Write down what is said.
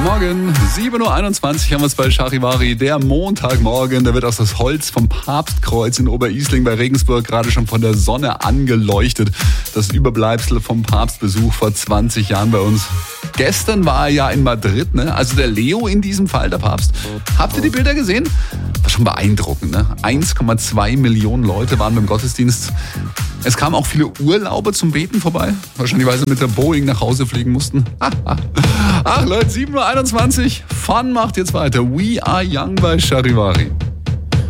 Morgen, 7.21 Uhr haben wir es bei Charivari, der Montagmorgen. Da wird auch das Holz vom Papstkreuz in Oberisling bei Regensburg gerade schon von der Sonne angeleuchtet. Das Überbleibsel vom Papstbesuch vor 20 Jahren bei uns. Gestern war er ja in Madrid, ne? Also der Leo in diesem Fall, der Papst. Habt ihr die Bilder gesehen? War schon beeindruckend, ne? 1,2 Millionen Leute waren beim Gottesdienst. Es kamen auch viele Urlauber zum Beten vorbei. Wahrscheinlich, weil sie mit der Boeing nach Hause fliegen mussten. Ach Leute, 7.21 Uhr. Fun macht jetzt weiter. We are young bei Charivari.